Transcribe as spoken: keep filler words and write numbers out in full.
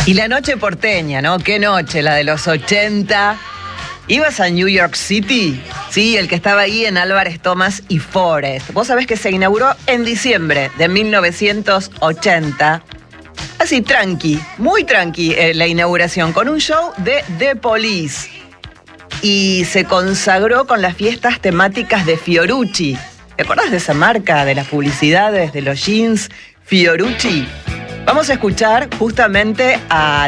Y la noche porteña, ¿no? ¿Qué noche? La de los ochenta. ¿Ibas a New York City? Sí, el que estaba ahí en Álvarez Thomas y Forest. Vos sabés que se inauguró en diciembre de mil novecientos ochenta. Así, tranqui, muy tranqui eh, la inauguración, con un show de The Police. Y se consagró con las fiestas temáticas de Fiorucci. ¿Te acordás de esa marca, de las publicidades, de los jeans Fiorucci? Vamos a escuchar justamente a